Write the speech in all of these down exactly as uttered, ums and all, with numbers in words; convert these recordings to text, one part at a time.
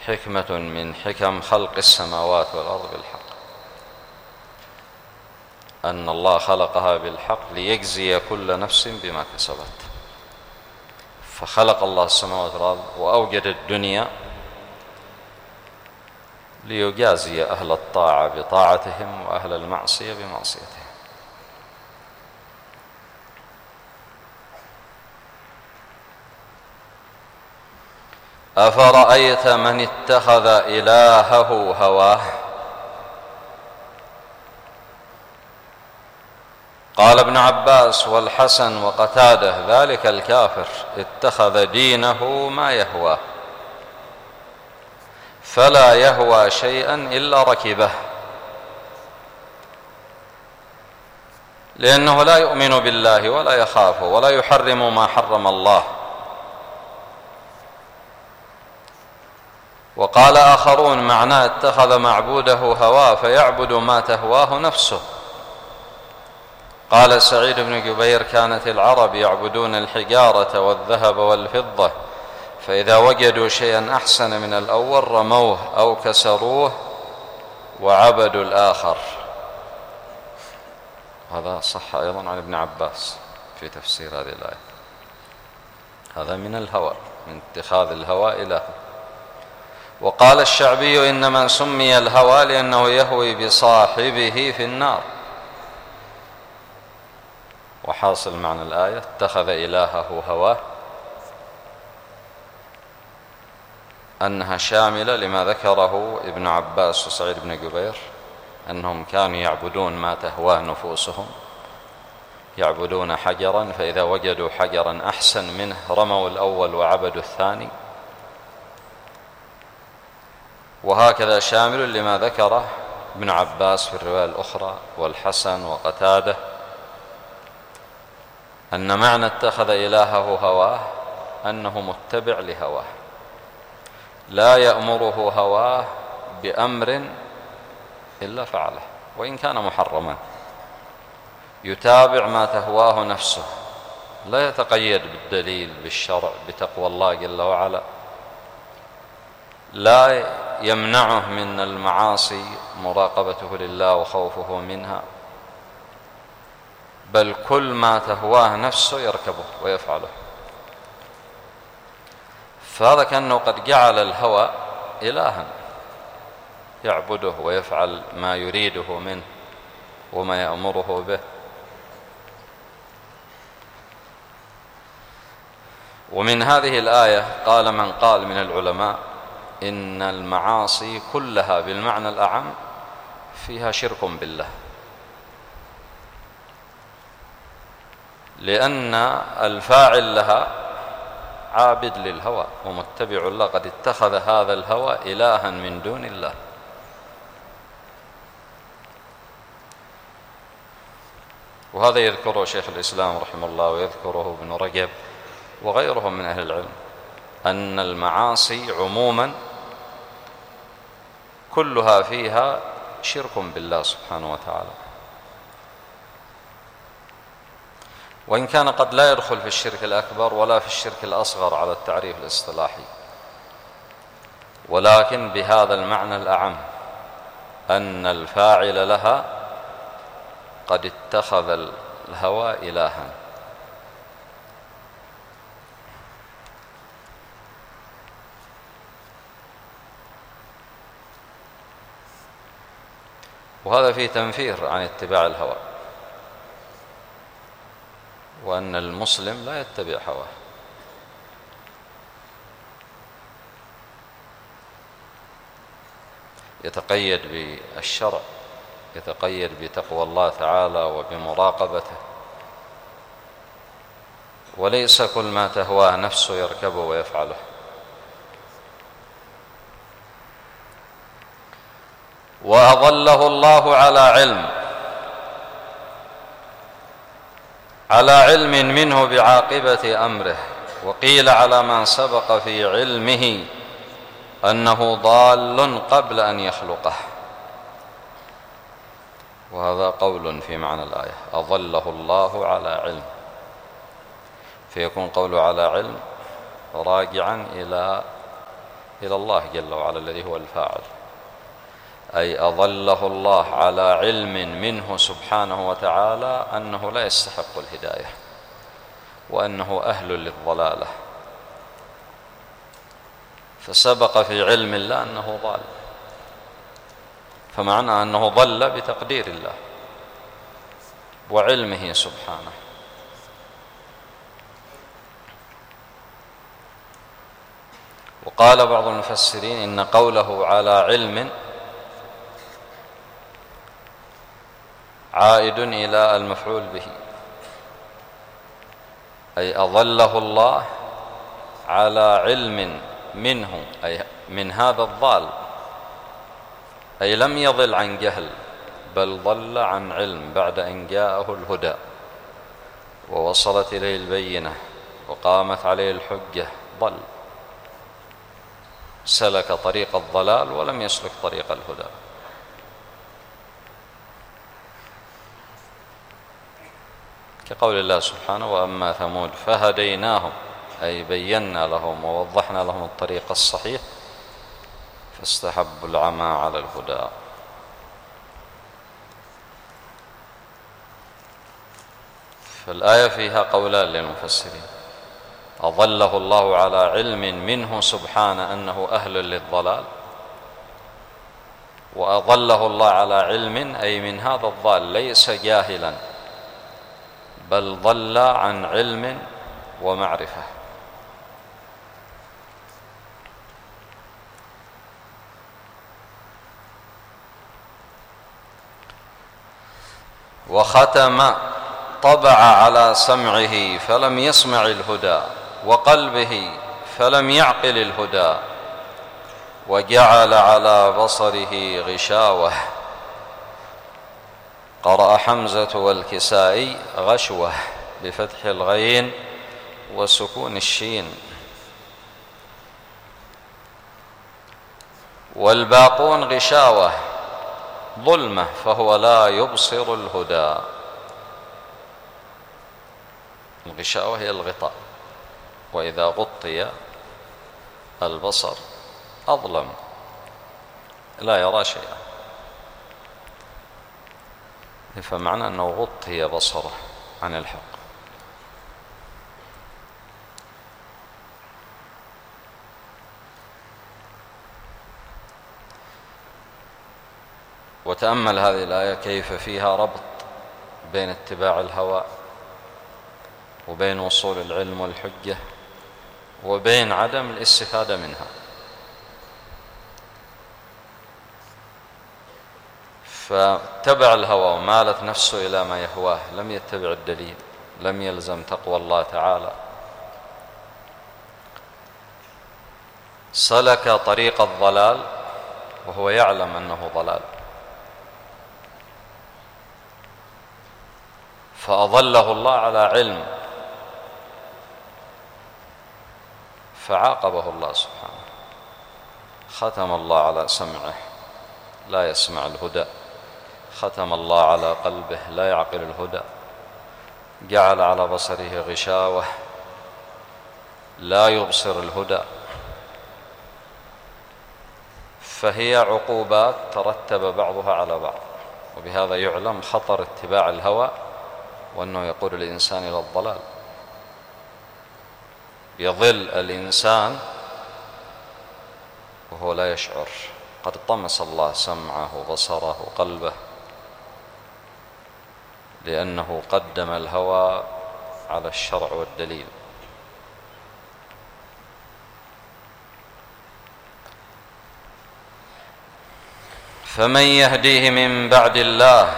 حكمة من حكم خلق السماوات والأرض بالحق، أن الله خلقها بالحق ليجزي كل نفس بما كسبت. فخلق الله السماوات والأرض وأوجد الدنيا ليجازي أهل الطاعة بطاعتهم وأهل المعصية بمعصيتهم. أفرأيت من اتخذ إلهه هواه. قال ابن عباس والحسن وقتاده: ذلك الكافر اتخذ دينه ما يهواه، فلا يهوى شيئا إلا ركبه، لأنه لا يؤمن بالله ولا يخافه ولا يحرم ما حرم الله. وقال آخرون: معناه اتخذ معبوده هواه فيعبد ما تهواه نفسه. قال سعيد بن جبير: كانت العرب يعبدون الحجارة والذهب والفضة، فإذا وجدوا شيئا أحسن من الأول رموه أو كسروه وعبدوا الآخر. هذا صح أيضا عن ابن عباس في تفسير هذه الآية. هذا من الهوى، من اتخاذ الهوى إله. وقال الشعبي: إنما سمي الهوى لأنه يهوي بصاحبه في النار. وحاصل معنى الآية: اتخذ إلهه هواه، أنها شاملة لما ذكره ابن عباس وسعيد بن جبير، أنهم كانوا يعبدون ما تهواه نفوسهم، يعبدون حجرا، فإذا وجدوا حجرا أحسن منه رموا الأول وعبدوا الثاني. وهكذا شامل لما ذكره ابن عباس في الرواية الأخرى والحسن وقتاده، أن معنى اتخذ إلهه هواه أنه متبع لهواه، لا يأمره هواه بأمر إلا فعله وإن كان محرما، يتابع ما تهواه نفسه، لا يتقيد بالدليل بالشرع بتقوى الله جل وعلا، لا يمنعه من المعاصي مراقبته لله وخوفه منها، بل كل ما تهواه نفسه يركبه ويفعله. فهذا كأنه قد جعل الهوى إلها يعبده ويفعل ما يريده منه وما يأمره به. ومن هذه الآية قال من قال من العلماء إن المعاصي كلها بالمعنى الأعم فيها شرك بالله، لأن الفاعل لها عابد للهوى ومتبع له، قد اتخذ هذا الهوى إلها من دون الله. وهذا يذكره شيخ الإسلام رحمه الله ويذكره ابن رجب وغيرهم من أهل العلم، أن المعاصي عموما كلها فيها شرك بالله سبحانه وتعالى، وإن كان قد لا يدخل في الشرك الأكبر ولا في الشرك الأصغر على التعريف الاصطلاحي، ولكن بهذا المعنى الأعم أن الفاعل لها قد اتخذ الهوى إلها. وهذا فيه تنفير عن اتباع الهوى، وأن المسلم لا يتبع هواه، يتقيد بالشرع، يتقيد بتقوى الله تعالى وبمراقبته، وليس كل ما تهواه نفسه يركبه ويفعله. وأضله الله على علم، على علم منه بعاقبة أمره، وقيل على من سبق في علمه أنه ضال قبل أن يخلقه. وهذا قول في معنى الآية: أضله الله على علم، فيكون قوله على علم راجعا إلى إلى الله جل وعلا الذي هو الفاعل، أي أضله الله على علم منه سبحانه وتعالى أنه لا يستحق الهداية وأنه أهل للضلالة، فسبق في علم الله أنه ضال، فمعنى أنه ضل بتقدير الله وعلمه سبحانه. وقال بعض المفسرين إن قوله على علم عائد إلى المفعول به، أي أضله الله على علم منه، أي من هذا الضال، أي لم يضل عن جهل بل ضل عن علم بعد أن جاءه الهدى ووصلت إليه البينة وقامت عليه الحجة، ضل سلك طريق الضلال ولم يسلك طريق الهدى. كقول الله سبحانه وأما ثمود فهديناهم، أي بينا لهم ووضحنا لهم الطريق الصحيح فاستحبوا العمى على الهدى. فالآية فيها قولان للمفسرين: أضله الله على علم منه سبحانه أنه أهل للضلال، وأضله الله على علم أي من هذا الضال ليس جاهلا بل ضل عن علم ومعرفة. وختم طبع على سمعه فلم يسمع الهدى وقلبه فلم يعقل الهدى وجعل على بصره غشاوة. قرأ حمزة والكسائي غشوة بفتح الغين وسكون الشين، والباقون غشاوة ظلمة فهو لا يبصر الهدى. الغشاوة هي الغطاء، وإذا غطي البصر أظلم لا يرى شيئا، فمعنى أنه غطي بصره عن الحق. وتأمل هذه الآية كيف فيها ربط بين اتباع الهوى وبين وصول العلم والحجة وبين عدم الاستفادة منها. فاتبع الهوى ومالت نفسه إلى ما يهواه، لم يتبع الدليل، لم يلزم تقوى الله تعالى، سلك طريق الضلال وهو يعلم أنه ضلال، فأضله الله على علم فعاقبه الله سبحانه. ختم الله على سمعه لا يسمع الهدى، ختم الله على قلبه لا يعقل الهدى، جعل على بصره غشاوة لا يبصر الهدى. فهي عقوبات ترتب بعضها على بعض، وبهذا يعلم خطر اتباع الهوى وأنه يقود الإنسان إلى الضلال. يضل الإنسان وهو لا يشعر، قد طمس الله سمعه وبصره وقلبه لأنه قدم الهوى على الشرع والدليل. فمن يهديه من بعد الله،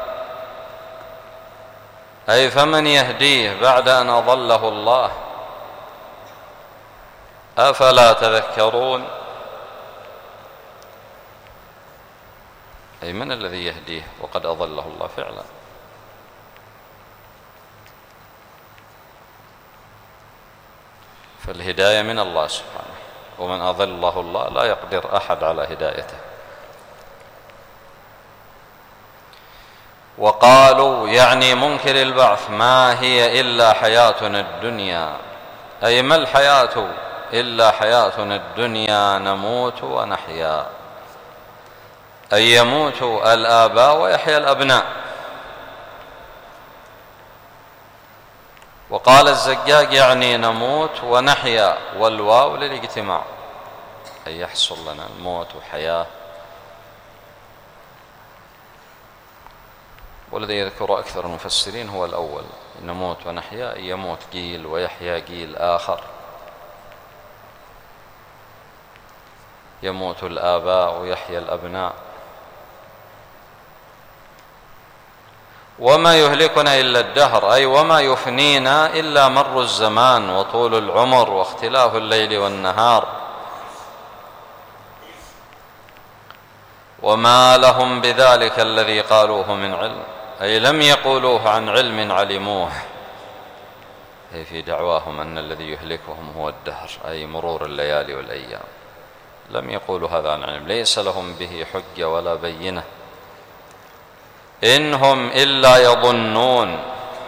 أي فمن يهديه بعد أن أضله الله، أفلا تذكرون؟ أي من الذي يهديه وقد أضله الله فعلا؟ فالهداية من الله سبحانه، ومن أضله الله لا يقدر أحد على هدايته. وقالوا يعني منكر البعث: ما هي إلا حياتنا الدنيا، أي ما الحياة إلا حياتنا الدنيا نموت ونحيا، أي يموت الآباء ويحيا الأبناء. وقال الزجاج يعني نموت ونحيا، والواو للاجتماع، أي يحصل لنا الموت وحياة. والذي يذكر أكثر المفسرين هو الأول، نموت ونحيا، يموت جيل ويحيا جيل آخر، يموت الآباء ويحيا الأبناء. وما يهلكنا إلا الدهر، أي وما يفنينا إلا مر الزمان وطول العمر واختلاف الليل والنهار. وما لهم بذلك الذي قالوه من علم، أي لم يقولوه عن علم علموه، أي في دعواهم أن الذي يهلكهم هو الدهر، أي مرور الليالي والأيام. لم يقولوا هذا عن علم، ليس لهم به حجة ولا بينة، إن هم إلا يظنون.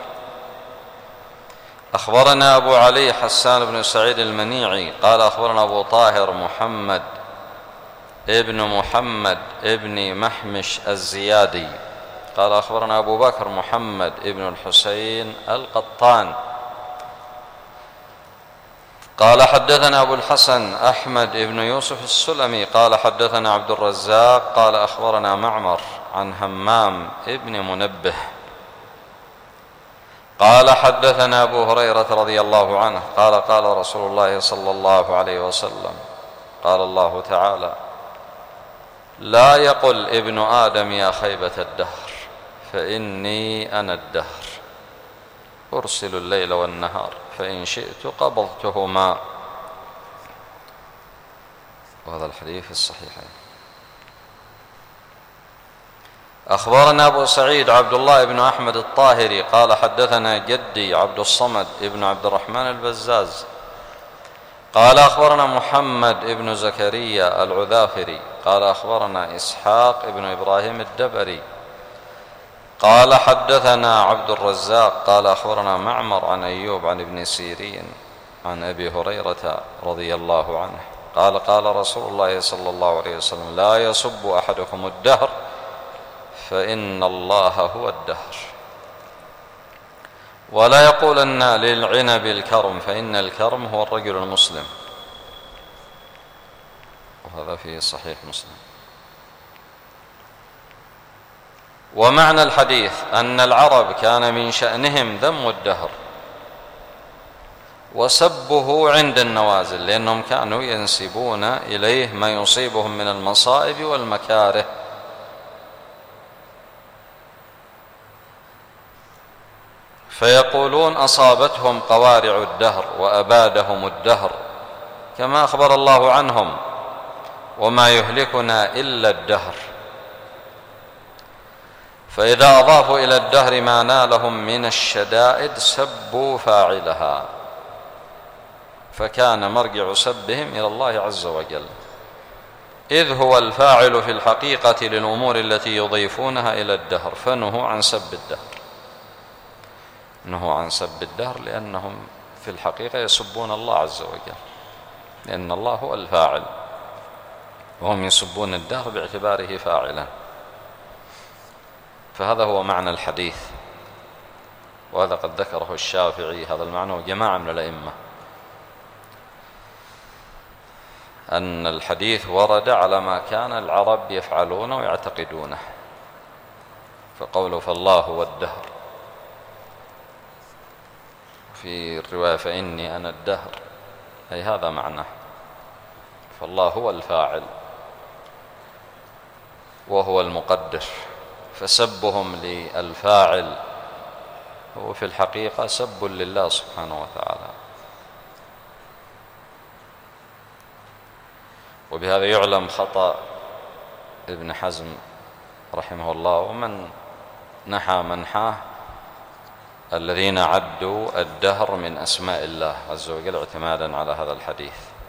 أخبرنا أبو علي حسان بن سعيد المنيعي قال أخبرنا أبو طاهر محمد ابن محمد ابن محمش الزيادي قال أخبرنا أبو بكر محمد ابن الحسين القطان قال حدثنا أبو الحسن أحمد ابن يوسف السلمي قال حدثنا عبد الرزاق قال أخبرنا معمر عن همام ابن منبه قال حدثنا أبو هريرة رضي الله عنه قال قال رسول الله صلى الله عليه وسلم قال الله تعالى: لا يقل ابن آدم يا خيبة الدهر فإني أنا الدهر، أرسل الليل والنهار فإن شئت قبضتهما. وهذا الحديث في الصحيحين. أخبرنا أبو سعيد عبد الله بن أحمد الطاهري قال حدثنا جدي عبد الصمد ابن عبد الرحمن البزاز قال أخبرنا محمد ابن زكريا العذافري قال أخبرنا إسحاق ابن إبراهيم الدبري قال حدثنا عبد الرزاق قال أخبرنا معمر عن أيوب عن ابن سيرين عن أبي هريرة رضي الله عنه قال قال رسول الله صلى الله عليه وسلم: لا يسب أحدكم الدهر فإن الله هو الدهر، ولا يقولن للعنب الكرم فإن الكرم هو الرجل المسلم. وهذا في صحيح مسلم. ومعنى الحديث أن العرب كان من شأنهم ذم الدهر وسبه عند النوازل، لأنهم كانوا ينسبون إليه ما يصيبهم من المصائب والمكاره. فيقولون: أصابتهم قوارع الدهر وأبادهم الدهر، كما أخبر الله عنهم: وما يهلكنا إلا الدهر. فإذا أضافوا إلى الدهر ما نالهم من الشدائد سبوا فاعلها، فكان مرجع سبهم إلى الله عز وجل، إذ هو الفاعل في الحقيقة للأمور التي يضيفونها إلى الدهر، فنهوا عن سب الدهر. نهوا عن سب الدهر لأنهم في الحقيقة يسبون الله عز وجل، لأن الله هو الفاعل وهم يسبون الدهر باعتباره فاعلا. فهذا هو معنى الحديث، وهذا قد ذكره الشافعي هذا المعنى وجماعة من الأئمة، أن الحديث ورد على ما كان العرب يفعلونه ويعتقدونه. فقوله فالله هو الدهر، في الرواية فإني أنا الدهر، أي هذا معناه، فالله هو الفاعل وهو المقدر، فسبهم للفاعل هو في الحقيقة سب لله سبحانه وتعالى. وبهذا يعلم خطأ ابن حزم رحمه الله ومن نحى منحاه، الذين عدوا الدهر من أسماء الله عز وجل اعتمادا على هذا الحديث.